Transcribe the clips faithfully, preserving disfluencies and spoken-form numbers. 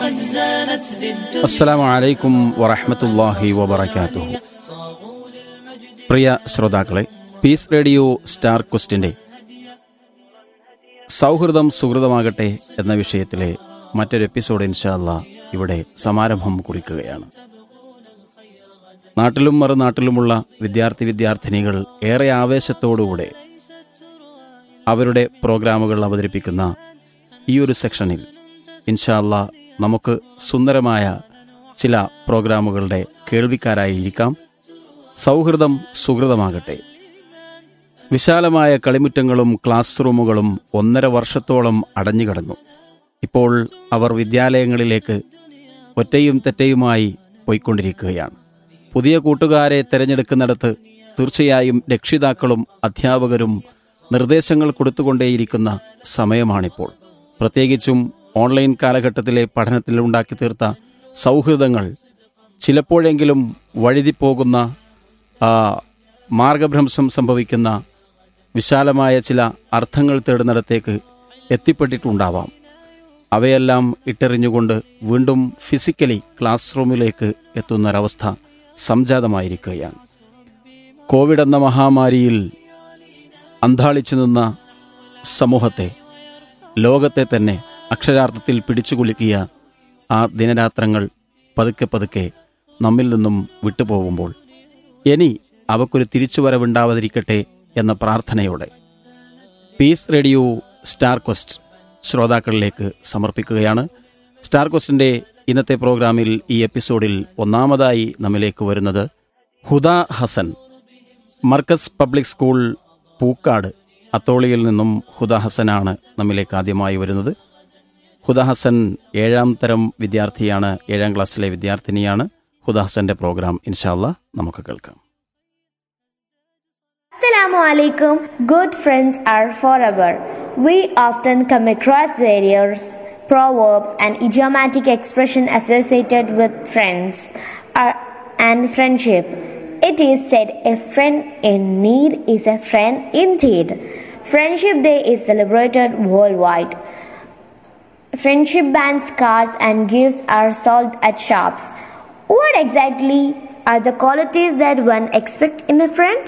അസ്സലാമു അലൈക്കും വറഹ്മത്തുള്ളാഹി വബറകാതുഹു. പ്രിയ ശ്രോതാക്കളെ, പീസ് റേഡിയോ സ്റ്റാർ ക്വസ്റ്റിന്റെ സൗഹൃദം സുഹൃതമാകട്ടെ എന്ന വിഷയത്തിലെ മറ്റൊരു എപ്പിസോഡ് ഇൻഷാ അല്ലാഹ് ഇവിടെ സമാരംഭം കുറിക്കുകയാണ്. നാട്ടിലും മറുനാട്ടിലുമുള്ള വിദ്യാർത്ഥി വിദ്യാർത്ഥിനികൾ ഏറെ ആവേശത്തോടുകൂടെ അവരുടെ പ്രോഗ്രാമുകൾ അവതരിപ്പിക്കുന്ന ഈ ഒരു സെക്ഷനിൽ ഇൻഷാ അല്ലാഹ് നമുക്ക് സുന്ദരമായ ചില പ്രോഗ്രാമുകളുടെ കേൾവിക്കാരായിരിക്കാം. സൗഹൃദം സുഹൃതമാകട്ടെ. വിശാലമായ കളിമുറ്റങ്ങളും ക്ലാസ് റൂമുകളും ഒന്നര വർഷത്തോളം അടഞ്ഞുകിടന്നു. ഇപ്പോൾ അവർ വിദ്യാലയങ്ങളിലേക്ക് ഒറ്റയും തെറ്റയുമായി പോയിക്കൊണ്ടിരിക്കുകയാണ്. പുതിയ കൂട്ടുകാരെ തിരഞ്ഞെടുക്കുന്നിടത്ത് തീർച്ചയായും രക്ഷിതാക്കളും അധ്യാപകരും നിർദ്ദേശങ്ങൾ കൊടുത്തുകൊണ്ടേയിരിക്കുന്ന സമയമാണിപ്പോൾ. പ്രത്യേകിച്ചും ഓൺലൈൻ കാലഘട്ടത്തിലെ പഠനത്തിൽ ഉണ്ടാക്കി തീർത്ത സൗഹൃദങ്ങൾ ചിലപ്പോഴെങ്കിലും വഴുതിപ്പോകുന്ന, മാർഗഭ്രംശം സംഭവിക്കുന്ന, വിശാലമായ ചില അർത്ഥങ്ങൾ തേടുന്നിടത്തേക്ക് എത്തിപ്പെട്ടിട്ടുണ്ടാവാം. അവയെല്ലാം ഇട്ടെറിഞ്ഞുകൊണ്ട് വീണ്ടും ഫിസിക്കലി ക്ലാസ് റൂമിലേക്ക് എത്തുന്നൊരവസ്ഥ സംജാതമായിരിക്കുകയാണ്. കോവിഡ് എന്ന മഹാമാരിയിൽ അന്ധാളിച്ചു നിന്ന സമൂഹത്തെ, ലോകത്തെ തന്നെ അക്ഷരാർത്ഥത്തിൽ പിടിച്ചുകുലുക്കിയ ആ ദിനരാത്രങ്ങൾ പതുക്കെ പതുക്കെ നമ്മിൽ നിന്നും വിട്ടുപോകുമ്പോൾ ഇനി അവക്കൊരു തിരിച്ചുവരവുണ്ടാവാതിരിക്കട്ടെ എന്ന പ്രാർത്ഥനയോടെ പീസ് റേഡിയോ സ്റ്റാർ ക്വസ്റ്റ് ശ്രോതാക്കളിലേക്ക് സമർപ്പിക്കുകയാണ്. സ്റ്റാർ ക്വസ്റ്റിന്റെ ഇന്നത്തെ പ്രോഗ്രാമിൽ ഈ എപ്പിസോഡിൽ ഒന്നാമതായി നമ്മിലേക്ക് വരുന്നത് ഹുദ ഹസൻ. മർക്കസ് പബ്ലിക് സ്കൂൾ പൂക്കാട് അത്തോളിയിൽ നിന്നും ഹുദ ഹസനാണ് നമ്മിലേക്ക് ആദ്യമായി വരുന്നത്. ഹുദ ഹസൻ ഏഴാം തരം വിദ്യാർത്ഥിയാണ്, ഏഴാം ക്ലാസ്സിലെ വിദ്യാർത്ഥിനിയാണ്. ഹുദ ഹസന്റെ പ്രോഗ്രാം ഇൻഷാ അല്ലാഹ് നമുക്ക് കേൾക്കാം. Assalamu alaikum. Good friends are forever. We often come across various proverbs and idiomatic expressions associated with friends and friendship. It is said, a friend in need is a friend indeed. Friendship Day is celebrated worldwide. Friendship bands, cards and gifts are sold at shops. What exactly are the qualities that one expects in a friend?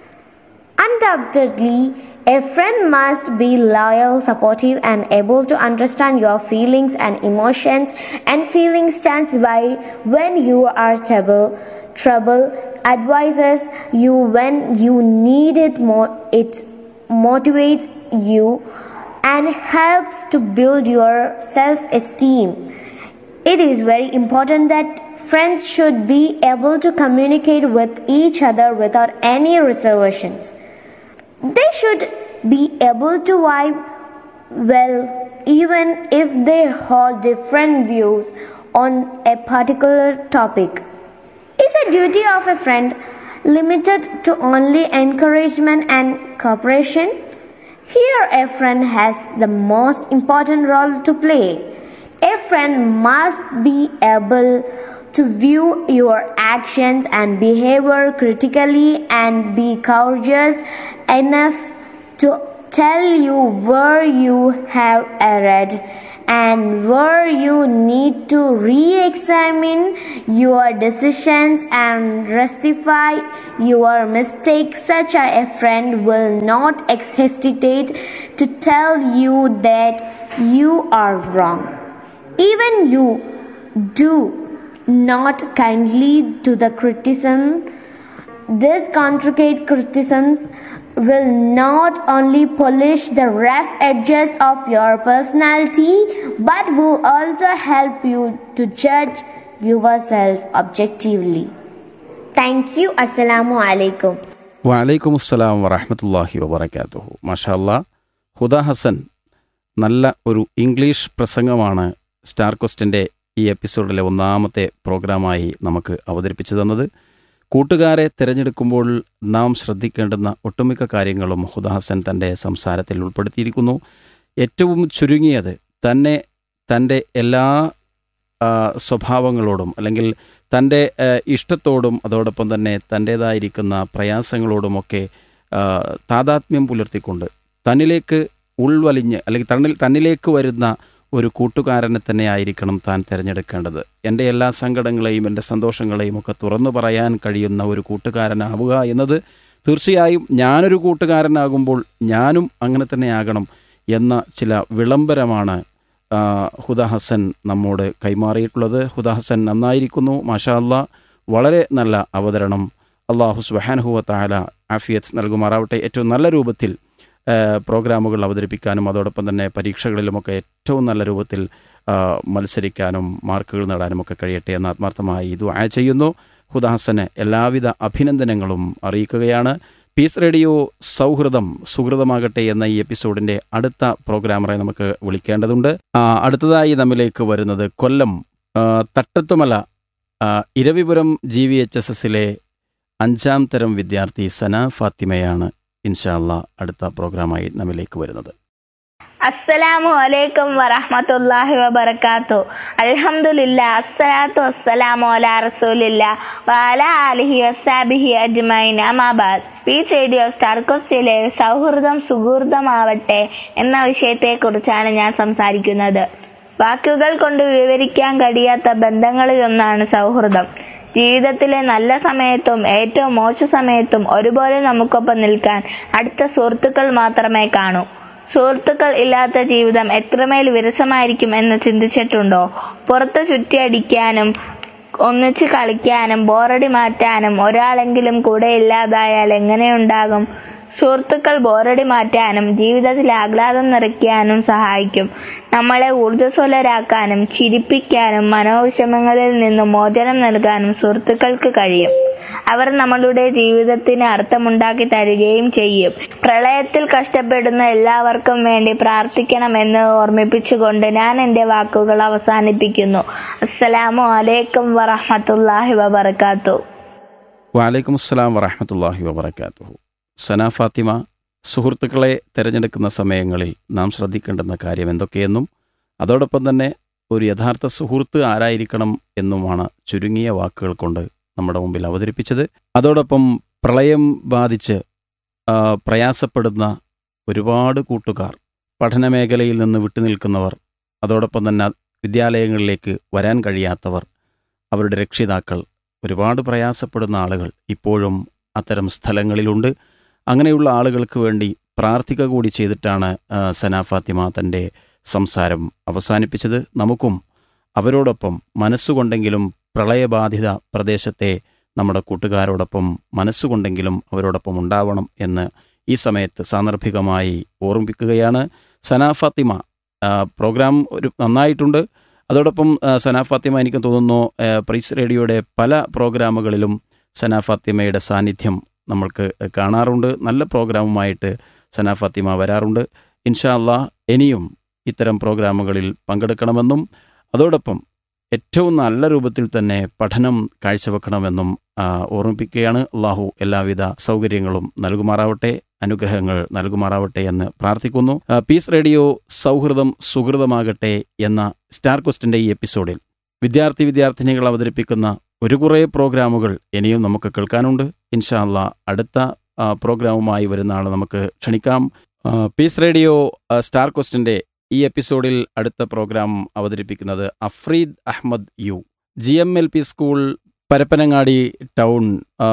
Undoubtedly, a friend must be loyal, supportive and able to understand your feelings and emotions, and feeling stands by when you are trouble, trouble advises you when you need it more. It motivates you and helps to build your self-esteem. It is very important that friends should be able to communicate with each other without any reservations. They should be able to vibe well even if they hold different views on a particular topic. Is the duty of a friend limited to only encouragement and cooperation? Here a friend has the most important role to play. A friend must be able to view your actions and behavior critically and be courageous enough to tell you where you have erred and where you need to re-examine your decisions and rectify your mistakes. Such a friend will not hesitate to tell you that you are wrong. Even you do not kindly to the criticism. This constructive criticisms will not only polish the rough edges of your personality but will also help you to judge yourself objectively. Thank you. Assalamu alaikum. Wa alaikum assalam wa rahmatullahi wa barakatuhu. മാഷാ അല്ലാഹ്, ഹുദ ഹസൻ നല്ല ഒരു English പ്രസംഗമാണ് star ക്വസ്റ്റിൻ്റെ ഈ എപ്പിസോഡിലെ ഒന്നാമത്തെ പ്രോഗ്രാമായി നമുക്ക് അവതരിപ്പിച്ചു തന്നത്. കൂട്ടുകാരെ തിരഞ്ഞെടുക്കുമ്പോൾ നാം ശ്രദ്ധിക്കേണ്ടുന്ന ഒട്ടുമിക്ക കാര്യങ്ങളും ഹുദ ഹസൻ തൻ്റെ സംസാരത്തിൽ ഉൾപ്പെടുത്തിയിരിക്കുന്നു. ഏറ്റവും ചുരുങ്ങിയത് തന്നെ തൻ്റെ എല്ലാ സ്വഭാവങ്ങളോടും അല്ലെങ്കിൽ തൻ്റെ ഇഷ്ടത്തോടും അതോടൊപ്പം തന്നെ തൻ്റേതായിരിക്കുന്ന പ്രയാസങ്ങളോടുമൊക്കെ താതാത്മ്യം പുലർത്തിക്കൊണ്ട് തന്നിലേക്ക് ഉൾവലിഞ്ഞ് അല്ലെങ്കിൽ തന്നിൽ തന്നിലേക്ക് വരുന്ന ഒരു കൂട്ടുകാരനെ തന്നെ ആയിരിക്കണം താൻ തിരഞ്ഞെടുക്കേണ്ടത്. എൻ്റെ എല്ലാ സങ്കടങ്ങളെയും എൻ്റെ സന്തോഷങ്ങളെയും ഒക്കെ തുറന്നു പറയാൻ കഴിയുന്ന ഒരു കൂട്ടുകാരനാവുക എന്നത് തീർച്ചയായും ഞാനൊരു കൂട്ടുകാരനാകുമ്പോൾ ഞാനും അങ്ങനെ തന്നെ ആകണം എന്ന ചില വിളംബരമാണ് ഹുദ ഹസൻ നമ്മോട് കൈമാറിയിട്ടുള്ളത്. ഹുദ ഹസൻ നന്നായിരിക്കുന്നു, മാഷാ അല്ലാഹ്, വളരെ നല്ല അവതരണം. അല്ലാഹു സുബ്ഹാനഹു വ തആല ആഫിയത്ത് നൽകുമാറാവട്ടെ. ഏറ്റവും നല്ല രൂപത്തിൽ പ്രോഗ്രാമുകൾ അവതരിപ്പിക്കാനും അതോടൊപ്പം തന്നെ പരീക്ഷകളിലുമൊക്കെ ഏറ്റവും നല്ല രൂപത്തിൽ മത്സരിക്കാനും മാർക്കുകൾ നേടാനുമൊക്കെ കഴിയട്ടെ എന്ന് ആത്മാർത്ഥമായി ദുആ ചെയ്യുന്നു. ഹുദ ഹസന് എല്ലാവിധ അഭിനന്ദനങ്ങളും അറിയിക്കുകയാണ്. പീസ് റേഡിയോ സൗഹൃദം സുഹൃതമാകട്ടെ എന്ന ഈ എപ്പിസോഡിൻ്റെ അടുത്ത പ്രോഗ്രാമറെ നമുക്ക് വിളിക്കേണ്ടതുണ്ട്. അടുത്തതായി നമ്മിലേക്ക് വരുന്നത് കൊല്ലം Thattathumala Eravipuram G V H S എസിലെ അഞ്ചാം തരം വിദ്യാർത്ഥി സന ഫാത്തിമയാണ് ഇൻഷാ അല്ലാഹ് അടുത്ത പ്രോഗ്രാമായി നമ്മിലേക്ക് വരുന്നത്. അസ്സലാമു അലൈക്കും വറഹ്മത്തുള്ളാഹി വബറകാതുഹു. അൽഹംദുലില്ലാഹ് അസ്സലാത്തു വസ്സലാമു അലാ റസൂലില്ലാഹ് വഅലാ ആലിഹി വസ്സഹ്ബിഹി അജ്മഈൻ. അമ്മാ ബഅദ്. പീസ് റേഡിയോ സ്റ്റാർ കോസ്റ്റിലെ സൗഹൃദം സുഹൃതമാവട്ടെ എന്ന വിഷയത്തെക്കുറിച്ചാണ് ഞാൻ സംസാരിക്കുന്നത്. വാക്കുകൾ കൊണ്ട് വിവരിക്കാൻ കഴിയാത്ത ബന്ധങ്ങളിലൊന്നാണ് സൗഹൃദം. ജീവിതത്തിലെ നല്ല സമയത്തും ഏറ്റവും മോശ സമയത്തും ഒരുപോലെ നമുക്കൊപ്പം നിൽക്കാൻ അടുത്ത സുഹൃത്തുക്കൾ മാത്രമേ കാണൂ. സുഹൃത്തുക്കൾ ഇല്ലാത്ത ജീവിതം എത്രമേൽ വിരസമായിരിക്കും എന്ന് ചിന്തിച്ചിട്ടുണ്ടോ? പുറത്ത് ചുറ്റിയടിക്കാനും ഒന്നിച്ച് കളിക്കാനും ബോറടി മാറ്റാനും ഒരാളെങ്കിലും കൂടെ ഇല്ലാതായാൽ എങ്ങനെയുണ്ടാകും? സുഹൃത്തുക്കൾ ബോറടി മാറ്റാനും ജീവിതത്തിൽ ആഹ്ലാദം നിറയ്ക്കാനും സഹായിക്കും. നമ്മളെ ഊർജ്ജസ്വലരാക്കാനും ചിരിപ്പിക്കാനും മനോവിഷമങ്ങളിൽ നിന്നും മോചനം നൽകാനും സുഹൃത്തുക്കൾക്ക് കഴിയും. അവർ നമ്മളുടെ ജീവിതത്തിന് അർത്ഥമുണ്ടാക്കി തരികയും ചെയ്യും. പ്രളയത്തിൽ കഷ്ടപ്പെടുന്ന എല്ലാവർക്കും വേണ്ടി പ്രാർത്ഥിക്കണമെന്ന് ഓർമ്മിപ്പിച്ചുകൊണ്ട് ഞാൻ എൻ്റെ വാക്കുകൾ അവസാനിപ്പിക്കുന്നു. അസ്സലാമു അലൈക്കും വറഹ്മത്തുള്ളാഹി വബറകാതുഹു. വഅലൈക്കും അസ്സലാം വറഹ്മത്തുള്ളാഹി വബറകാതുഹു. സന ഫാത്തിമ, സുഹൃത്തുക്കളെ തിരഞ്ഞെടുക്കുന്ന സമയങ്ങളിൽ നാം ശ്രദ്ധിക്കേണ്ടുന്ന കാര്യം എന്തൊക്കെയെന്നും അതോടൊപ്പം തന്നെ ഒരു യഥാർത്ഥ സുഹൃത്ത് ആരായിരിക്കണം എന്നുമാണ് ചുരുങ്ങിയ വാക്കുകൾ കൊണ്ട് നമ്മുടെ മുമ്പിൽ അവതരിപ്പിച്ചത്. അതോടൊപ്പം പ്രളയം ബാധിച്ച് പ്രയാസപ്പെടുന്ന ഒരുപാട് കൂട്ടുകാർ, പഠനമേഖലയിൽ നിന്ന് വിട്ടുനിൽക്കുന്നവർ, അതോടൊപ്പം തന്നെ വിദ്യാലയങ്ങളിലേക്ക് വരാൻ കഴിയാത്തവർ, അവരുടെ രക്ഷിതാക്കൾ, ഒരുപാട് പ്രയാസപ്പെടുന്ന ആളുകൾ ഇപ്പോഴും അത്തരം സ്ഥലങ്ങളിലുണ്ട്. അങ്ങനെയുള്ള ആളുകൾക്ക് വേണ്ടി പ്രാർത്ഥിക്കുക കൂടി ചെയ്തിട്ടാണ് സന ഫാത്തിമ തൻ്റെ സംസാരം അവസാനിപ്പിച്ചത്. നമുക്കും അവരോടൊപ്പം മനസ്സുകൊണ്ടെങ്കിലും പ്രളയബാധിത പ്രദേശത്തെ നമ്മുടെ കൂട്ടുകാരോടൊപ്പം മനസ്സുകൊണ്ടെങ്കിലും അവരോടൊപ്പം ഉണ്ടാവണം എന്ന് ഈ സമയത്ത് സാന്ദർഭികമായി ഓർമ്മിപ്പിക്കുകയാണ്. സന ഫാത്തിമ പ്രോഗ്രാം ഒരു നന്നായിട്ടുണ്ട്. അതോടൊപ്പം സന ഫാത്തിമ എനിക്ക് തോന്നുന്നു പീസ് റേഡിയോയുടെ പല പ്രോഗ്രാമുകളിലും സന ഫാത്തിമയുടെ സാന്നിധ്യം നമ്മൾക്ക് കാണാറുണ്ട്. നല്ല പ്രോഗ്രാമുമായിട്ട് സന ഫാത്തിമ വരാറുണ്ട്. ഇൻഷാ അല്ലാഹ് ഇനിയും ഇത്തരം പ്രോഗ്രാമുകളിൽ പങ്കെടുക്കണമെന്നും അതോടൊപ്പം ഏറ്റവും നല്ല രൂപത്തിൽ തന്നെ പഠനം കാഴ്ചവെക്കണമെന്നും ഓർമ്മിപ്പിക്കുകയാണ്. അള്ളാഹു എല്ലാവിധ സൗകര്യങ്ങളും നൽകുമാറാവട്ടെ, അനുഗ്രഹങ്ങൾ നൽകുമാറാവട്ടെ എന്ന് പ്രാർത്ഥിക്കുന്നു. പീസ് റേഡിയോ സൗഹൃദം സുഹൃതമാകട്ടെ എന്ന സ്റ്റാർ ക്വസ്റ്റിൻ്റെ ഈ എപ്പിസോഡിൽ വിദ്യാർത്ഥി വിദ്യാർത്ഥിനികൾ അവതരിപ്പിക്കുന്ന ഒരു കുറേ പ്രോഗ്രാമുകൾ ഇനിയും നമുക്ക് കേൾക്കാനുണ്ട്. ഇൻഷാ അല്ലാഹ് അടുത്ത പ്രോഗ്രാമുമായി വരുന്ന ആൾ നമുക്ക് ക്ഷണിക്കാം. പീസ് റേഡിയോ സ്റ്റാർ ക്വസ്റ്റിൻ്റെ ഈ എപ്പിസോഡിൽ അടുത്ത പ്രോഗ്രാം അവതരിപ്പിക്കുന്നത് Afreed Ahmed U, G M L P school Parappanangadi town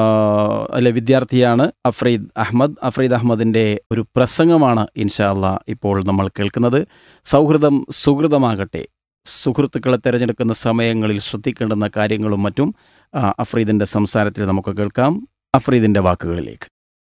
അല്ലെ വിദ്യാർത്ഥിയാണ് അഫ്രീദ് അഹമ്മദ്. അഫ്രീദ് അഹമ്മദിൻ്റെ ഒരു പ്രസംഗമാണ് ഇൻഷാ അല്ലാഹ് ഇപ്പോൾ നമ്മൾ കേൾക്കുന്നത്. സൗഹൃദം സുഹൃതമാകട്ടെ, സുഹൃത്തുക്കളെ തിരഞ്ഞെടുക്കുന്ന സമയങ്ങളിൽ ശ്രദ്ധിക്കേണ്ടുന്ന കാര്യങ്ങളും മറ്റും അഫ്രീദിന്റെ സംസാരത്തിൽ നമുക്ക് കേൾക്കാം. അഫ്രീദിന്റെ വാക്കുകളിലേക്ക്.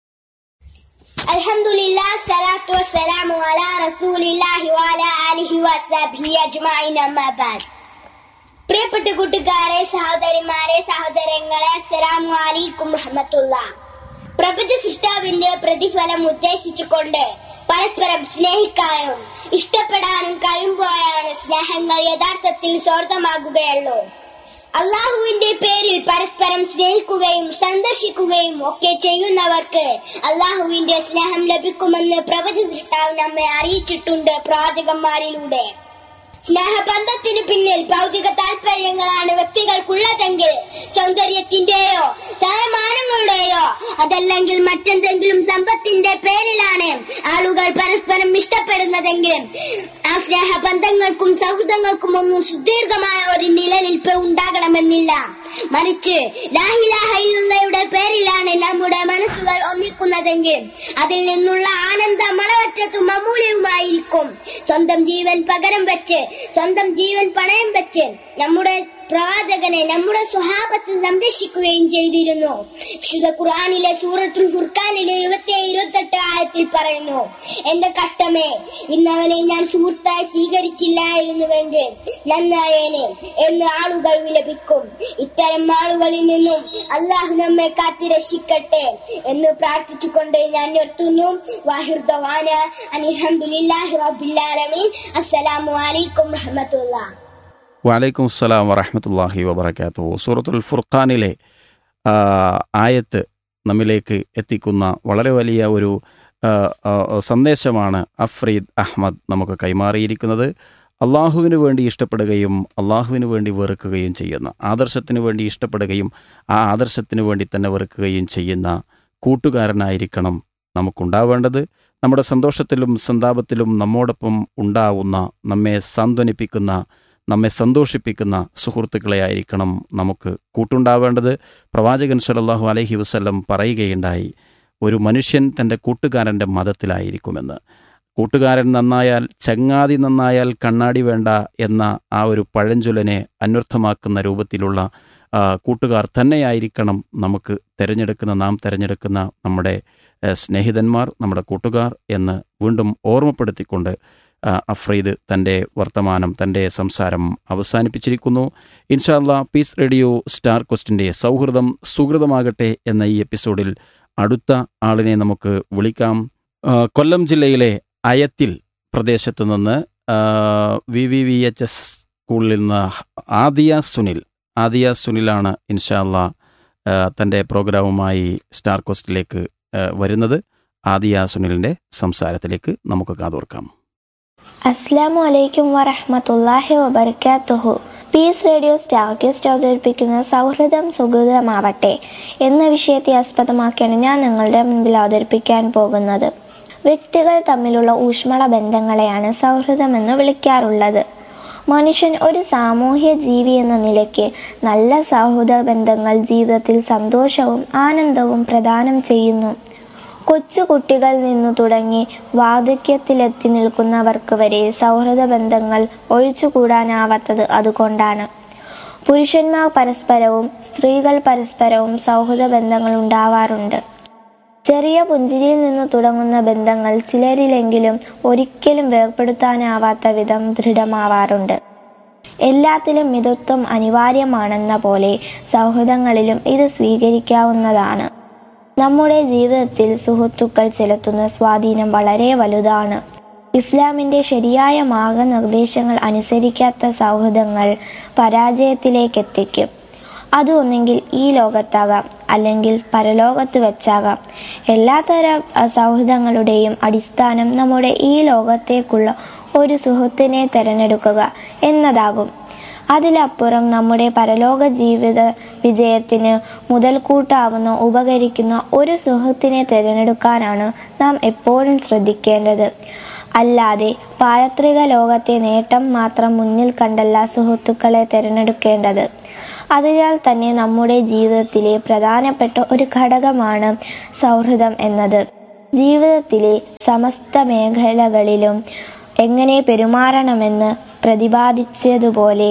അൽഹംദുലില്ലാഹ് സ്വലാത്തു വസ്സലാമു അലാ റസൂലില്ലാഹി വഅലാ ആലിഹി വസ്സഹ്ബിഹി അജ്മഈൻ. അമ്മാ ബഅദ്. പ്രിയപ്പെട്ട കൂട്ടുകാരെ, സഹോദരിമാരെ, സഹോദരങ്ങളെ, അസ്സലാമു അലൈക്കും വറഹ്മത്തുള്ളാഹി. പ്രപഞ്ച സൃഷ്ടാവിന്റെ പ്രതിഫലം ഉദ്ദേശിച്ചുകൊണ്ട് പരസ്പരം സ്നേഹിക്കാനും ഇഷ്ടപ്പെടാനും കഴിയുമ്പോഴാണ് സ്നേഹങ്ങൾ യഥാർത്ഥത്തിൽ സ്വാർത്ഥമാകുകയുള്ളൂ. അള്ളാഹുവിന്റെ പേരിൽ പരസ്പരം സ്നേഹിക്കുകയും സന്ദർശിക്കുകയും ഒക്കെ ചെയ്യുന്നവർക്ക് അള്ളാഹുവിന്റെ സ്നേഹം ലഭിക്കുമെന്ന് പ്രപഞ്ച സൃഷ്ടാവ് നമ്മെ അറിയിച്ചിട്ടുണ്ട് പ്രവാചകന്മാരിലൂടെ. സ്നേഹബന്ധത്തിന് പിന്നിൽ ഭൗതിക താല്പര്യങ്ങളാണ് വ്യക്തികൾക്കുള്ളതെങ്കിൽ സൗന്ദര്യത്തിന്റെയോ സ്ഥാനമാനങ്ങളുടെയോ അതല്ലെങ്കിൽ മറ്റെന്തെങ്കിലും സമ്പത്തിന്റെ പേരിലാണ് ആളുകൾ പരസ്പരം ഇഷ്ടപ്പെടുന്നതെങ്കിലും ആ സ്നേഹബന്ധങ്ങൾക്കും സൗഹൃദങ്ങൾക്കും ഒന്നും സുദീർഘമായ ഒരു നിലനിൽപ്പ് ഉണ്ടാകണമെന്നില്ല. മറിച്ച് ലാ ഇലാഹ ഇല്ലല്ലാഹയുടെ പേരിലാണ് നമ്മുടെ മനസ്സുകൾ ഒന്നിക്കുന്നതെങ്കിൽ അതിൽ നിന്നുള്ള ആനന്ദം അളവറ്റതും അമൂല്യവുമായിരിക്കും. സ്വന്തം ജീവൻ പകരം വെച്ച് സ്വന്തം ജീവൻ പണയം വെച്ച് നമ്മുടെ പ്രവാചകനെ നമ്മുടെ സ്വഹാബത്ത് സംരക്ഷിക്കുകയും ചെയ്തിരുന്നു. വിശുദ്ധ ഖുർആനിലെ സൂറത്തുൽ ഫുർഖാനിലെ ഇരുപത്തിയേഴ് ഇരുപത്തെട്ട് ആയത്തിൽ പറയുന്നു, എന്റെ കഷ്ടമേ, ഇന്നവനെ ഞാൻ സുഹൃത്തായി സ്വീകരിച്ചില്ലായിരുന്നുവെങ്കിൽ നന്നായേനെ എന്ന് ആളുകൾ വിലപിക്കും. ഇത്തരം ആളുകളിൽ നിന്നും അല്ലാഹു നമ്മെ കാത്തി രക്ഷിക്കട്ടെ എന്ന് പ്രാർത്ഥിച്ചുകൊണ്ട് ഞാൻ നിർത്തുന്നു. വാഹിർ ദവാന അൽഹംദുലില്ലാഹി റബ്ബിൽ ആലമീൻ. അസ്സലാമു അലൈക്കും വറഹ്മത്തുള്ളാഹി. വലൈക്കും അസ്സലാം വറഹ്മത്തുള്ളാഹി വബറകാതുഹു. സൂറത്തുൽ ഫുർഖാനിലെ ആയത്ത് നമ്മിലേക്ക് എത്തിക്കുന്ന വളരെ വലിയ ഒരു സന്ദേശമാണ് അഫ്രീദ് അഹമ്മദ് നമുക്ക് കൈമാറിയിരിക്കുന്നത്. അള്ളാഹുവിന് വേണ്ടി ഇഷ്ടപ്പെടുകയും അള്ളാഹുവിന് വേണ്ടി വെറുക്കുകയും ചെയ്യുന്ന, ആദർശത്തിന് വേണ്ടി ഇഷ്ടപ്പെടുകയും ആ ആദർശത്തിന് വേണ്ടി തന്നെ വെറുക്കുകയും ചെയ്യുന്ന കൂട്ടുകാരനായിരിക്കണം നമുക്കുണ്ടാവേണ്ടത്. നമ്മുടെ സന്തോഷത്തിലും സന്താപത്തിലും നമ്മോടൊപ്പം ഉണ്ടാവുന്ന, നമ്മെ സാന്ത്വനിപ്പിക്കുന്ന, നമ്മെ സന്തോഷിപ്പിക്കുന്ന സുഹൃത്തുക്കളെ ആയിരിക്കണം നമുക്ക് കൂട്ടുണ്ടാവേണ്ടത്. പ്രവാചകൻ സ്വല്ലല്ലാഹു അലൈഹി വസല്ലം പറയുകയുണ്ടായി, ഒരു മനുഷ്യൻ തൻ്റെ കൂട്ടുകാരൻ്റെ മതത്തിലായിരിക്കുമെന്ന്. കൂട്ടുകാരൻ നന്നായാൽ, ചങ്ങാതി നന്നായാൽ കണ്ണാടി വേണ്ട എന്ന ആ ഒരു പഴഞ്ചൊല്ലിനെ അന്വർത്ഥമാക്കുന്ന രൂപത്തിലുള്ള കൂട്ടുകാർ തന്നെയായിരിക്കണം നമുക്ക് തിരഞ്ഞെടുക്കുന്ന നാം തിരഞ്ഞെടുക്കുന്ന നമ്മുടെ സ്നേഹിതന്മാർ, നമ്മുടെ കൂട്ടുകാർ എന്ന് വീണ്ടും ഓർമ്മപ്പെടുത്തിക്കൊണ്ട് അഫ്രീദ് തൻ്റെ വർത്തമാനം, തൻ്റെ സംസാരം അവസാനിപ്പിച്ചിരിക്കുന്നു. ഇൻഷാ അല്ലാഹ് പീസ് റേഡിയോ സ്റ്റാർ ക്വസ്റ്റിൻ്റെ സൗഹൃദം സുഹൃതമാകട്ടെ എന്ന ഈ എപ്പിസോഡിൽ അടുത്ത ആളിനെ നമുക്ക് വിളിക്കാം. കൊല്ലം ജില്ലയിലെ അയത്തിൽ പ്രദേശത്തു നിന്ന് V V V H S സ്കൂളിൽ നിന്ന് ആദിയ സുനിൽ ആദിയ സുനിലാണ് ഇൻഷാ അല്ലാഹ് തൻ്റെ പ്രോഗ്രാമുമായി സ്റ്റാർ ക്വസ്റ്റിലേക്ക് വരുന്നത്. ആദിയ സുനിലിൻ്റെ സംസാരത്തിലേക്ക് നമുക്ക് കാതോർക്കാം. അസ്സലാമു അലൈക്കും വറഹ്മത്തുള്ളാഹി വബറകാതുഹു. പീസ് റേഡിയോ സ്റ്റാർ ക്വസ്റ്റ് അവതരിപ്പിക്കുന്ന സൗഹൃദം സുഹൃതമാവട്ടെ എന്ന വിഷയത്തെ ആസ്പദമാക്കിയാണ് ഞാൻ നിങ്ങളുടെ മുൻപിൽ അവതരിപ്പിക്കാൻ പോകുന്നത്. വ്യക്തികൾ തമ്മിലുള്ള ഊഷ്മള ബന്ധങ്ങളെയാണ് സൗഹൃദമെന്ന് വിളിക്കാറുള്ളത്. മനുഷ്യൻ ഒരു സാമൂഹ്യ ജീവി എന്ന നിലയ്ക്ക് നല്ല സൗഹൃദ ബന്ധങ്ങൾ ജീവിതത്തിൽ സന്തോഷവും ആനന്ദവും പ്രദാനം ചെയ്യുന്നു. കൊച്ചു കുട്ടികളിൽ നിന്നു തുടങ്ങി വാർദ്ധക്യത്തിലെത്തി നിൽക്കുന്നവർക്ക് വരെ സൗഹൃദ ബന്ധങ്ങൾ ഒഴിച്ചുകൂടാനാവാത്തത് അതുകൊണ്ടാണ്. പുരുഷന്മാർ പരസ്പരവും സ്ത്രീകൾ പരസ്പരവും സൗഹൃദ ബന്ധങ്ങൾ ഉണ്ടാവാറുണ്ട്. ചെറിയ പുഞ്ചിരിയിൽ നിന്ന് തുടങ്ങുന്ന ബന്ധങ്ങൾ ചിലരിലെങ്കിലും ഒരിക്കലും വേർപെടുത്താനാവാത്ത വിധം ദൃഢമാവാറുണ്ട്. എല്ലാത്തിലും മിതത്വം അനിവാര്യമാണെന്ന പോലെ സൗഹൃദങ്ങളിലും ഇത് സ്വീകരിക്കാവുന്നതാണ്. നമ്മുടെ ജീവിതത്തിൽ സുഹൃത്തുക്കൾ ചെലുത്തുന്ന സ്വാധീനം വളരെ വലുതാണ്. ഇസ്ലാമിൻ്റെ ശരിയായ മാർഗനിർദ്ദേശങ്ങൾ അനുസരിക്കാത്ത സൗഹൃദങ്ങൾ പരാജയത്തിലേക്കെത്തിക്കും. അത് ഒന്നെങ്കിൽ ഈ ലോകത്താകാം, അല്ലെങ്കിൽ പരലോകത്ത് വെച്ചാകാം. എല്ലാത്തരം സൗഹൃദങ്ങളുടെയും അടിസ്ഥാനം നമ്മുടെ ഈ ലോകത്തേക്കുള്ള ഒരു സുഹൃത്തിനെ തിരഞ്ഞെടുക്കുക എന്നതാകും. അതിലപ്പുറം നമ്മുടെ പരലോക ജീവിത വിജയത്തിന് മുതൽക്കൂട്ടാവുന്ന ഉപകരിക്കുന്ന ഒരു സുഹൃത്തിനെ തിരഞ്ഞെടുക്കാനാണ് നാം എപ്പോഴും ശ്രദ്ധിക്കേണ്ടത്. അല്ലാതെ പാരത്രിക ലോകത്തെ നേട്ടം മാത്രം മുന്നിൽ കണ്ടല്ല സുഹൃത്തുക്കളെ തിരഞ്ഞെടുക്കേണ്ടത്. അതിനാൽ തന്നെ നമ്മുടെ ജീവിതത്തിലെ പ്രധാനപ്പെട്ട ഒരു ഘടകമാണ് സൗഹൃദം എന്നത്. ജീവിതത്തിലെ സമസ്ത മേഖലകളിലും എങ്ങനെ പെരുമാറണമെന്ന് പ്രതിപാദിച്ചതുപോലെ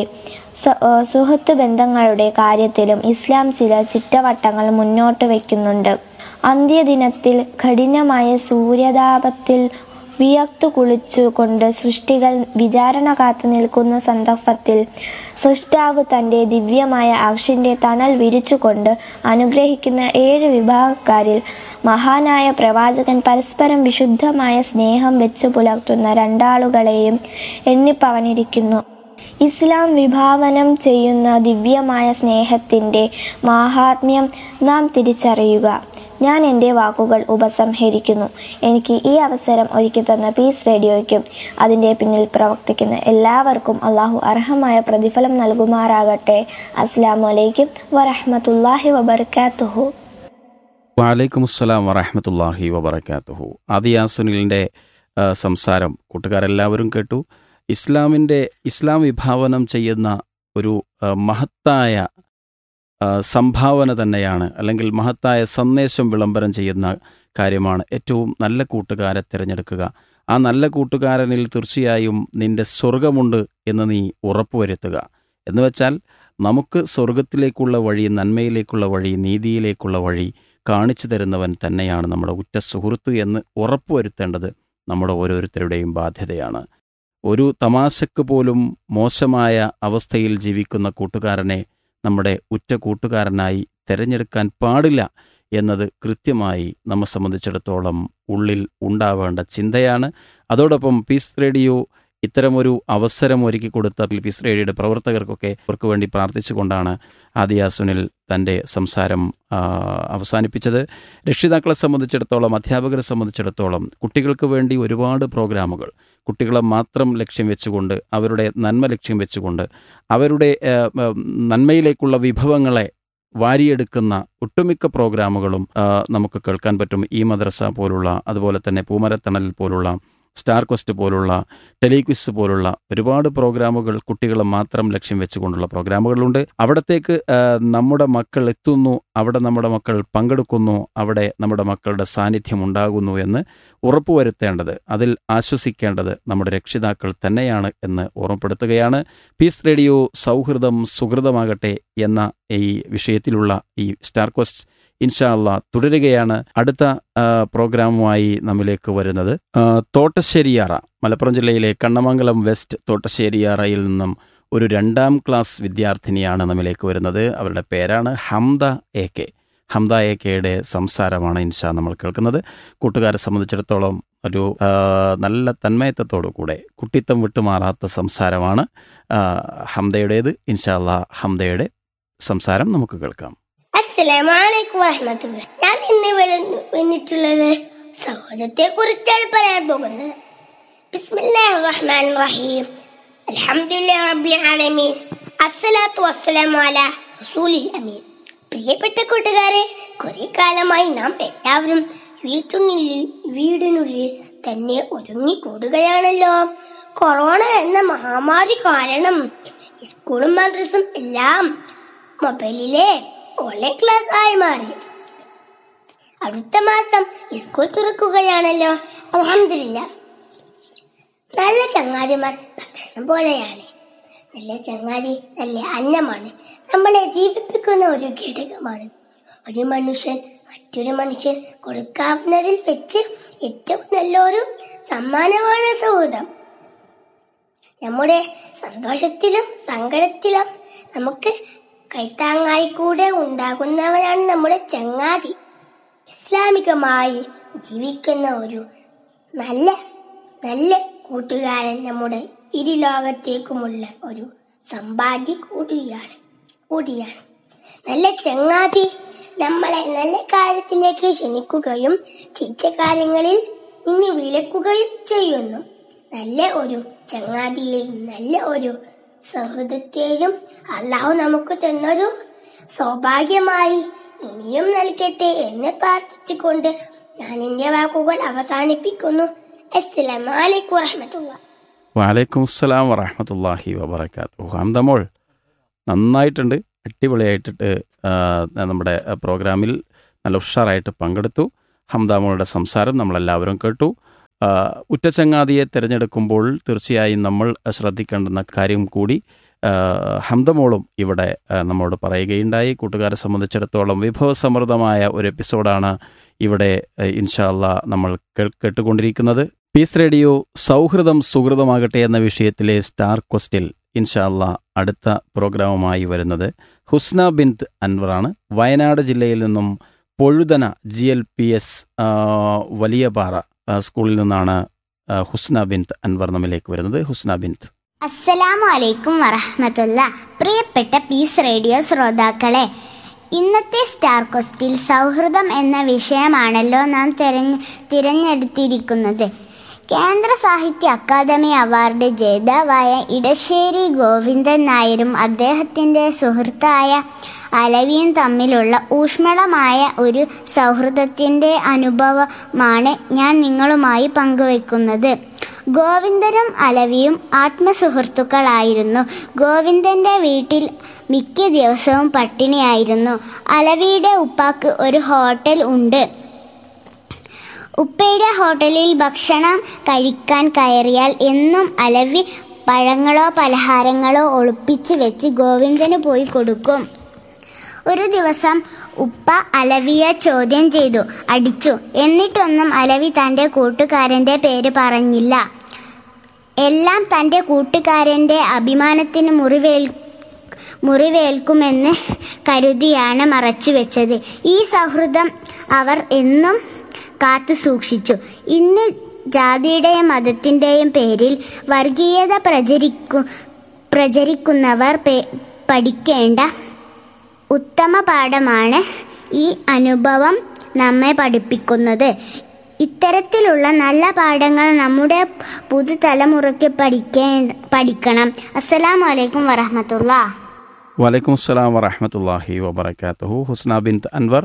സുഹൃത്ത് ബന്ധങ്ങളുടെ കാര്യത്തിലും ഇസ്ലാം ചില ചിട്ടവട്ടങ്ങൾ മുന്നോട്ട് വയ്ക്കുന്നുണ്ട്. അന്ത്യദിനത്തിൽ കഠിനമായ സൂര്യതാപത്തിൽ വിയർത്തു കുളിച്ചു കൊണ്ട് സൃഷ്ടികൾ വിചാരണ കാത്തു നിൽക്കുന്ന സന്ദർഭത്തിൽ സൃഷ്ടാവ് തൻ്റെ ദിവ്യമായ അർശിൻ്റെ തണൽ വിരിച്ചുകൊണ്ട് അനുഗ്രഹിക്കുന്ന ഏഴ് വിഭാഗക്കാരിൽ മഹാനായ പ്രവാചകൻ പരസ്പരം വിശുദ്ധമായ സ്നേഹം വെച്ചു പുലർത്തുന്ന രണ്ടാളുകളെയും എണ്ണിപ്പറഞ്ഞിരിക്കുന്നു. ഇസ്ലാം വിഭാവനം ചെയ്യുന്ന ദിവ്യമായ സ്നേഹത്തിൻ്റെ മാഹാത്മ്യം നാം തിരിച്ചറിയുക. ഞാൻ എൻ്റെ വാക്കുകൾ ഉപസംഹരിക്കുന്നു. എനിക്ക് ഈ അവസരം ഒരുക്കി തന്ന പീസ് റേഡിയോയ്ക്കും അതിൻ്റെ പിന്നിൽ പ്രവർത്തിക്കുന്ന എല്ലാവർക്കും അള്ളാഹു അർഹമായ പ്രതിഫലം നൽകുമാറാകട്ടെ. അസ്സലാമു അലൈക്കും വറഹ്മത്തുള്ളാഹി വബറകാതുഹു. വഅലൈക്കും അസ്സലാം വറഹ്മത്തുള്ളാഹി വബറകാതുഹു. ആദിയ സുനിലിൻ്റെ സംസാരം കൂട്ടുകാരെല്ലാവരും കേട്ടു. ഇസ്ലാമിൻ്റെ ഇസ്ലാം വിഭാവനം ചെയ്യുന്ന ഒരു മഹത്തായ സംഭാവന തന്നെയാണ്, അല്ലെങ്കിൽ മഹത്തായ സന്ദേശം വിളംബരം ചെയ്യുന്ന കാര്യമാണ് ഏറ്റവും നല്ല കൂട്ടുകാരെ തിരഞ്ഞെടുക്കുക. ആ നല്ല കൂട്ടുകാരനിൽ തീർച്ചയായും നിന്റെ സ്വർഗമുണ്ട് എന്ന് നീ ഉറപ്പുവരുത്തുക. എന്ന് വെച്ചാൽ നമുക്ക് സ്വർഗത്തിലേക്കുള്ള വഴി, നന്മയിലേക്കുള്ള വഴി, നീതിയിലേക്കുള്ള വഴി കാണിച്ചു തരുന്നവൻ തന്നെയാണ് നമ്മുടെ ഉറ്റ സുഹൃത്ത് എന്ന് ഉറപ്പുവരുത്തേണ്ടത് നമ്മുടെ ഓരോരുത്തരുടെയും ബാധ്യതയാണ്. ഒരു തമാശക്ക് പോലും മോശമായ അവസ്ഥയിൽ ജീവിക്കുന്ന കൂട്ടുകാരനെ നമ്മുടെ ഉറ്റ കൂട്ടുകാരനായി തിരഞ്ഞെടുക്കാൻ പാടില്ല എന്നത് കൃത്യമായി നമ്മെ സംബന്ധിച്ചിടത്തോളം ഉള്ളിൽ ഉണ്ടാവേണ്ട ചിന്തയാണ്. അതോടൊപ്പം പീസ് റേഡിയോ ഇത്തരമൊരു അവസരം ഒരുക്കി കൊടുത്ത പീസ് റേഡിയോയുടെ പ്രവർത്തകർക്കൊക്കെ അവർക്ക് വേണ്ടി പ്രാർത്ഥിച്ചുകൊണ്ടാണ് ആദിയ സുനിൽ തൻ്റെ സംസാരം അവസാനിപ്പിച്ചത്. രക്ഷിതാക്കളെ സംബന്ധിച്ചിടത്തോളം, അധ്യാപകരെ സംബന്ധിച്ചിടത്തോളം കുട്ടികൾക്ക് വേണ്ടി ഒരുപാട് പ്രോഗ്രാമുകൾ, കുട്ടികളെ മാത്രം ലക്ഷ്യം വെച്ചുകൊണ്ട്, അവരുടെ നന്മ ലക്ഷ്യം വെച്ചുകൊണ്ട്, അവരുടെ നന്മയിലേക്കുള്ള വിഭവങ്ങളെ വാരിയെടുക്കുന്ന ഒട്ടുമിക്ക പ്രോഗ്രാമുകളും നമുക്ക് കേൾക്കാൻ പറ്റും. ഈ മദ്രസ പോലുള്ള, അതുപോലെ തന്നെ പൂമരത്തണൽ പോലുള്ള, സ്റ്റാർ ക്വസ്റ്റ് പോലുള്ള, ടെലിക്വിസ് പോലുള്ള ഒരുപാട് പ്രോഗ്രാമുകൾ കുട്ടികളെ മാത്രം ലക്ഷ്യം വെച്ചുകൊണ്ടുള്ള പ്രോഗ്രാമുകളുണ്ട്. അവിടത്തേക്ക് നമ്മുടെ മക്കൾ എത്തുന്നു, അവിടെ നമ്മുടെ മക്കൾ പങ്കെടുക്കുന്നു, അവിടെ നമ്മുടെ മക്കളുടെ സാന്നിധ്യം ഉണ്ടാകുന്നു എന്ന് ഉറപ്പുവരുത്തേണ്ടത്, അതിൽ ആശ്വസിക്കേണ്ടത് നമ്മുടെ രക്ഷിതാക്കൾ തന്നെയാണ് എന്ന് ഓർമ്മപ്പെടുത്തുകയാണ്. പീസ് റേഡിയോ സൗഹൃദം സുഹൃതമാകട്ടെ എന്ന ഈ വിഷയത്തിലുള്ള ഈ സ്റ്റാർ ക്വസ്റ്റ് ഇൻഷാ അല്ലാ തുടരുകയാണ്. അടുത്ത പ്രോഗ്രാമുമായി നമ്മിലേക്ക് വരുന്നത് തോട്ടശ്ശേരിയാറ, മലപ്പുറം ജില്ലയിലെ കണ്ണമംഗലം വെസ്റ്റ് തോട്ടശ്ശേരിയാറയിൽ നിന്നും ഒരു രണ്ടാം ക്ലാസ് വിദ്യാർത്ഥിനിയാണ് നമ്മിലേക്ക് വരുന്നത്. അവരുടെ പേരാണ് ഹംദ എ കെ. ഹംദ എ കെയുടെ സംസാരമാണ് ഇൻഷാ നമ്മൾ കേൾക്കുന്നത്. കൂട്ടുകാരെ സംബന്ധിച്ചിടത്തോളം ഒരു നല്ല തന്മയത്വത്തോടു കൂടെ കുട്ടിത്തം വിട്ടുമാറാത്ത സംസാരമാണ് ഹംദയുടേത്. ഇൻഷാ അല്ലാ ഹംദയുടെ സംസാരം നമുക്ക് കേൾക്കാം. അസ്സലാമു അലൈക്കും വറഹ്മത്തുള്ളാഹി. ഞാൻ ഇന്ന് വന്നിട്ടുള്ളത് സൗഹൃദത്തെ കുറിച്ചാണ് പറയാൻ പോകുന്നത്. ബിസ്മില്ലാഹിർ റഹ്മാനിർ റഹീം. അൽഹംദുലില്ലാഹി റബ്ബിൽ ആലമീൻ. അസ്സലാത്തു വസ്സലാമു അലാ റസൂലിൽ അമീൻ. പ്രിയപ്പെട്ട കൂട്ടുകാരെ, കുറെ കാലമായി നാം എല്ലാവരും വീട്ടിനുള്ളിൽ വീടിനുള്ളിൽ തന്നെ ഒതുങ്ങിക്കൂടുകയാണല്ലോ. കൊറോണ എന്ന മഹാമാരി കാരണം സ്കൂളും മദ്രസും എല്ലാം മൊബൈലിലെ ഓൺലൈൻ ക്ലാസ് ആയി മാറി. അടുത്ത മാസം സ്കൂൾ തുറക്കുകയാണല്ലോ. അൽഹംദുലില്ലാഹ്. നല്ല ചങ്ങാതിമാർ ഭക്ഷണം പോലെയാണ്. നല്ല ചങ്ങാതി നല്ല അന്നമാണ്. നമ്മളെ ജീവിപ്പിക്കുന്ന ഒരു ഘടകമാണ്. ഒരു മനുഷ്യൻ മറ്റൊരു മനുഷ്യൻ കൊടുക്കാവുന്നതിൽ വെച്ച് ഏറ്റവും നല്ലൊരു സമ്മാനമാണ് സൗഹൃദം. നമ്മുടെ സന്തോഷത്തിലും സങ്കടത്തിലും നമുക്ക് കൈത്താങ്ങായി കൂടെ ഉണ്ടാകുന്നവനാണ് നമ്മുടെ ചങ്ങാതി. ഇസ്ലാമികമായി ജീവിക്കുന്ന ഒരു നല്ല നല്ല കൂട്ടുകാരൻ നമ്മുടെ ഇരു ലോകത്തേക്കുമുള്ള ഒരു സമ്പാദ്യ കൂടിയാണ് കൂടിയാണ് നല്ല ചങ്ങാതി നമ്മളെ നല്ല കാര്യത്തിലേക്ക് ക്ഷണിക്കുകയും ചീത്ത കാര്യങ്ങളിൽ നിന്ന് വിലക്കുകയും ചെയ്യുന്നു. നല്ല ഒരു ചങ്ങാതിയെയും നല്ല ഒരു സൗഹൃദത്തെയും അല്ലാഹു നമുക്ക് തന്നൊരു സൗഭാഗ്യമായി ഇനിയും നൽകട്ടെ എന്ന് പ്രാർത്ഥിച്ചുകൊണ്ട് ഞാൻ എന്റെ വാക്കുകൾ അവസാനിപ്പിക്കുന്നു. അസ്സലാമു അലൈക്കും വറഹ്മത്തുള്ളാഹി. വഅലൈക്കും അസ്സലാം വറഹ്മത്തുള്ളാഹി വബറകാതുഹു. ഹംദമോൾ നന്നായിട്ടുണ്ട്, അടിപൊളിയായിട്ടിട്ട് നമ്മുടെ പ്രോഗ്രാമിൽ നല്ല ഉഷാറായിട്ട് പങ്കെടുത്തു. ഹംദമോളുടെ സംസാരം നമ്മളെല്ലാവരും കേട്ടു. ഉറ്റച്ചങ്ങാതിയെ തിരഞ്ഞെടുക്കുമ്പോൾ തീർച്ചയായും നമ്മൾ ശ്രദ്ധിക്കേണ്ടുന്ന കാര്യം കൂടി ഹംദമോളും ഇവിടെ നമ്മോട് പറയുകയുണ്ടായി. കൂട്ടുകാരെ സംബന്ധിച്ചിടത്തോളം വിഭവസമൃദ്ധമായ ഒരു എപ്പിസോഡാണ് ഇവിടെ ഇൻഷാ അല്ലാ നമ്മൾ കേട്ടുകൊണ്ടിരിക്കുന്നത്. പീസ് റേഡിയോ സൗഹൃദം സുഹൃതമാകട്ടെ എന്ന വിഷയത്തിലെ സ്റ്റാർ ക്വസ്റ്റിൽ ഇൻഷാ അല്ലാ അടുത്ത പ്രോഗ്രാമുമായി വരുന്നത് ഹുസ്ന ബിന്ത് അൻവറാണ്. വയനാട് ജില്ലയിൽ നിന്നും Pozhuthana G L P S വലിയപാറ സ്കൂളിൽ നിന്നാണ് ഹുസ്ന ബിന്ത് അൻവർ നമ്മിലേക്ക് വരുന്നത്. ഹുസ്ന ബിന്ത്. അസ്സലാമു അലൈക്കും വറഹ്മത്തുള്ളാഹി. പ്രിയപ്പെട്ട പീസ് റേഡിയോ ശ്രോതാക്കളെ, ഇന്നത്തെ സ്റ്റാർ ക്വസ്റ്റിൽ സൗഹൃദം എന്ന വിഷയമാണല്ലോ നാം തിരഞ്ഞ് തിരഞ്ഞെടുത്തിരിക്കുന്നത്. കേന്ദ്ര സാഹിത്യ അക്കാദമി അവാർഡ് ജേതാവായ ഇടശ്ശേരി ഗോവിന്ദൻ നായരും അദ്ദേഹത്തിൻ്റെ സുഹൃത്തായ അലവിയും തമ്മിലുള്ള ഊഷ്മളമായ ഒരു സൗഹൃദത്തിൻ്റെ അനുഭവമാണ് ഞാൻ നിങ്ങളുമായി പങ്കുവയ്ക്കുന്നത്. ഗോവിന്ദനും അലവിയും ആത്മസുഹൃത്തുക്കളായിരുന്നു. ഗോവിന്ദൻ്റെ വീട്ടിൽ മിക്ക ദിവസവും പട്ടിണിയായിരുന്നു. അലവിയുടെ ഉപ്പാക്ക് ഒരു ഹോട്ടൽ ഉണ്ട്. ഉപ്പയുടെ ഹോട്ടലിൽ ഭക്ഷണം കഴിക്കാൻ കയറിയാൽ എന്നും അലവി പഴങ്ങളോ പലഹാരങ്ങളോ ഒളിപ്പിച്ച് വെച്ച് ഗോവിന്ദന് പോയി കൊടുക്കും. ഒരു ദിവസം ഉപ്പ അലവിയെ ചോദ്യം ചെയ്തു, അടിച്ചു. എന്നിട്ടൊന്നും അലവി തൻ്റെ കൂട്ടുകാരൻ്റെ പേര് പറഞ്ഞില്ല. എല്ലാം തൻ്റെ കൂട്ടുകാരൻ്റെ അഭിമാനത്തിന് മുറിവേൽ മുറിവേൽക്കുമെന്ന് കരുതിയാണ് മറച്ചുവെച്ചത്. ഈ സൗഹൃദം അവർ എന്നും കാത്തു സൂക്ഷിച്ചു. ഇന്ന് ജാതിയുടെയും മതത്തിൻ്റെയും പേരിൽ വർഗീയത പ്രചരിക്കു പ്രചരിക്കുന്നവർ പഠിക്കേണ്ട ഉത്തമ പാഠമാണ് ഈ അനുഭവം നമ്മെ പഠിപ്പിക്കുന്നത്. ഇത്തരത്തിലുള്ള നല്ല പാഠങ്ങൾ നമ്മുടെ പുതുതലമുറയ്ക്ക് പഠിക്കേ പഠിക്കണം. അസ്സലാമു അലൈക്കും വറഹ്മത്തുള്ളാഹി. വലൈക്കും അസ്സലാം വറഹ്മത്തുള്ളാഹി വബറകാതുഹു. ഹുസ്ന ബിൻത്ത് അൻവർ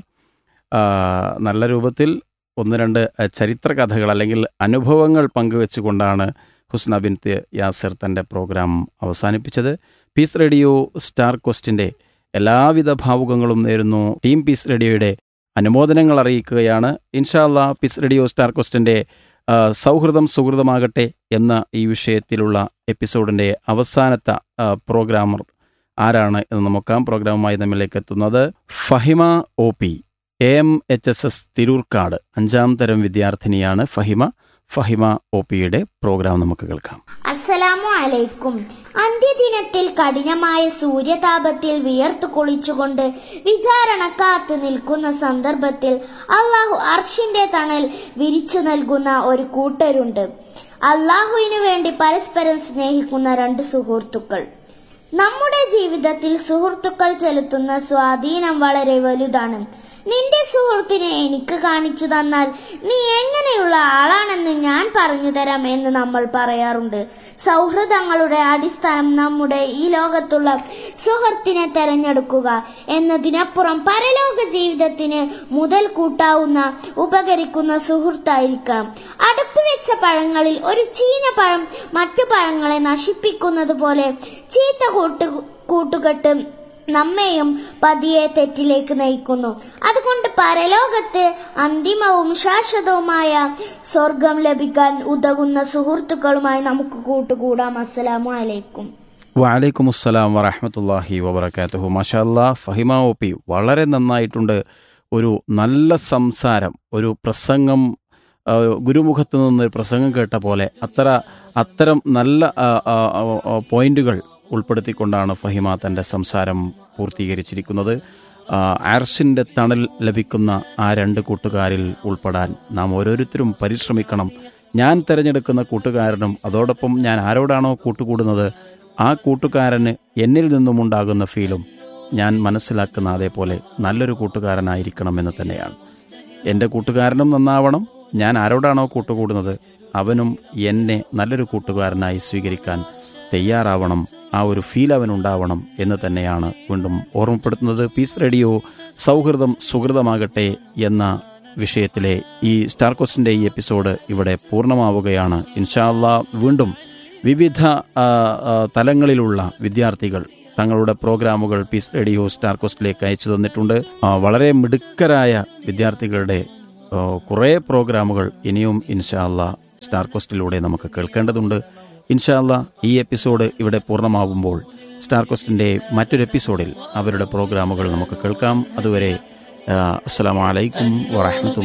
നല്ല രൂപത്തിൽ ഒന്ന് രണ്ട് ചരിത്ര കഥകൾ അല്ലെങ്കിൽ അനുഭവങ്ങൾ പങ്കുവെച്ചുകൊണ്ടാണ് ഹുസ്ന ബിൻത്ത് യാസിർ തൻ്റെ പ്രോഗ്രാം അവസാനിപ്പിച്ചത്. പീസ് റേഡിയോ സ്റ്റാർ ക്വസ്റ്റിൻ്റെ എല്ലാവിധ ഭാവുകങ്ങളും നേരുന്നു. ടീം പീസ് റേഡിയോയുടെ അനുമോദനങ്ങൾ അറിയിക്കുകയാണ്. ഇൻഷാ അല്ലാഹ് പീസ് റേഡിയോ സ്റ്റാർ ക്വസ്റ്റിൻ്റെ സൗഹൃദം സുഹൃതമാകട്ടെ എന്ന ഈ വിഷയത്തിലുള്ള എപ്പിസോഡിൻ്റെ അവസാനത്തെ പ്രോഗ്രാമർ ആരാണ് എന്ന് നോക്കാം. പ്രോഗ്രാമുമായി നമ്മിലേക്ക് എത്തുന്നത് Fahima O P, A M H S S Thirurkad അഞ്ചാം തരം വിദ്യാർത്ഥിനിയാണ് ഫഹിമ. ഫഹിമ ഒ പിയുടെ പ്രോഗ്രാം നമുക്ക് കേൾക്കാം. അസ്സലാമു അലൈക്കും. അന്ത്യദിനത്തിൽ കഠിനമായ സൂര്യതാപത്തിൽ വിയർത്തു കുളിച്ചുകൊണ്ട് വിചാരണ കാത്തു നിൽക്കുന്ന സന്ദർഭത്തിൽ അള്ളാഹു അർഷിന്റെ തണൽ വിരിച്ചു നൽകുന്ന ഒരു കൂട്ടരുണ്ട്. അള്ളാഹുവിനു വേണ്ടി പരസ്പരം സ്നേഹിക്കുന്ന രണ്ട് സുഹൃത്തുക്കൾ. നമ്മുടെ ജീവിതത്തിൽ സുഹൃത്തുക്കൾ ചെലുത്തുന്ന സ്വാധീനം വളരെ വലുതാണ്. നിന്റെ സുഹൃത്തിനെ എനിക്ക് കാണിച്ചു തന്നാൽ നീ എങ്ങനെയുള്ള ആളാണെന്ന് ഞാൻ പറഞ്ഞു തരാം എന്ന് നമ്മൾ പറയാറുണ്ട്. സൗഹൃദങ്ങളുടെ അടിസ്ഥാനം നമ്മുടെ ഈ ലോകത്തുള്ള സുഹൃത്തിനെ തെരഞ്ഞെടുക്കുക എന്നതിനപ്പുറം പരലോക ജീവിതത്തിന് മുതൽ കൂട്ടാവുന്ന ഉപകരിക്കുന്ന സുഹൃത്തായിരിക്കണം. അടുപ്പ് വെച്ച പഴങ്ങളിൽ ഒരു ചീഞ്ഞ പഴം മറ്റു പഴങ്ങളെ നശിപ്പിക്കുന്നത് പോലെ ചീത്ത കൂട്ടു കൂട്ടുകെട്ട് നമ്മെയും പതിയെ തെറ്റിലേക്ക് നയിക്കുന്നു. അതുകൊണ്ട് പരലോകത്ത് അന്തിമവും ശാശ്വതവുമായ സ്വർഗം ലഭിക്കാൻ ഉതകുന്ന സുഹൃത്തുക്കളുമായി നമുക്ക് കൂട്ടുകൂടാം. അസ്സലാമു അലൈക്കും. വഅലൈക്കും അസ്സലാം വറഹ്മത്തുള്ളാഹി വബറകാതുഹു. മാഷാ അല്ലാഹ് ഫഹിമ ഒ പി വളരെ നന്നായിട്ടുണ്ട്. ഒരു നല്ല സംസാരം, ഒരു പ്രസംഗം, ഗുരുമുഖത്ത് നിന്ന് പ്രസംഗം കേട്ട പോലെ അത്ര അത്തരം നല്ല പോയിന്റുകൾ ഉൾപ്പെടുത്തിക്കൊണ്ടാണ് ഫഹിമ തൻ്റെ സംസാരം പൂർത്തീകരിച്ചിരിക്കുന്നത്. ആർഷിൻ്റെ തണൽ ലഭിക്കുന്ന ആ രണ്ട് കൂട്ടുകാരിൽ ഉൾപ്പെടാൻ നാം ഓരോരുത്തരും പരിശ്രമിക്കണം. ഞാൻ തിരഞ്ഞെടുക്കുന്ന കൂട്ടുകാരനും അതോടൊപ്പം ഞാൻ ആരോടാണോ കൂട്ടുകൂടുന്നത് ആ കൂട്ടുകാരന് എന്നിൽ നിന്നുമുണ്ടാകുന്ന ഫീലും ഞാൻ മനസ്സിലാക്കുന്ന അതേപോലെ നല്ലൊരു കൂട്ടുകാരനായിരിക്കണമെന്ന് തന്നെയാണ്. എൻ്റെ കൂട്ടുകാരനും നന്നാവണം. ഞാൻ ആരോടാണോ കൂട്ടുകൂടുന്നത് അവനും എന്നെ നല്ലൊരു കൂട്ടുകാരനായി സ്വീകരിക്കാൻ തയ്യാറാവണം. ആ ഒരു ഫീൽ അവനുണ്ടാവണം എന്ന് തന്നെയാണ് വീണ്ടും ഓർമ്മപ്പെടുത്തുന്നത്. പീസ് റേഡിയോ സൗഹൃദം സുഹൃതമാകട്ടെ എന്ന വിഷയത്തിലെ ഈ സ്റ്റാർ ക്വസ്റ്റിൻ്റെ ഈ എപ്പിസോഡ് ഇവിടെ പൂർണ്ണമാവുകയാണ്. ഇൻഷാ അല്ലാഹ് വീണ്ടും വിവിധ തലങ്ങളിലുള്ള വിദ്യാർത്ഥികൾ തങ്ങളുടെ പ്രോഗ്രാമുകൾ പീസ് റേഡിയോ സ്റ്റാർ ക്വസ്റ്റിലേക്ക് അയച്ചു തന്നിട്ടുണ്ട്. വളരെ മിടുക്കരായ വിദ്യാർത്ഥികളുടെ കുറേ പ്രോഗ്രാമുകൾ ഇനിയും ഇൻഷാ അല്ലാഹ് സ്റ്റാർ ക്വസ്റ്റിലൂടെ നമുക്ക് കേൾക്കേണ്ടതുണ്ട്. ഇൻഷാ അല്ലാഹ് ഈ എപ്പിസോഡ് ഇവിടെ പൂർണ്ണമാകുമ്പോൾ സ്റ്റാർ ക്വസ്റ്റിൻ്റെ മറ്റൊരു എപ്പിസോഡിൽ അവരുടെ പ്രോഗ്രാമുകൾ നമുക്ക് കേൾക്കാം. അതുവരെ അസ്സലാമു അലൈക്കും വറഹ്മത്തുള്ളാഹി.